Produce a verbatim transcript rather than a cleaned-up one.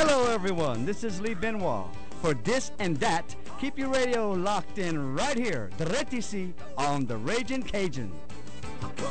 Hello, everyone. This is Lee Benoit. For this and that, keep your radio locked in right here, the Retisi on the Raging Cajun.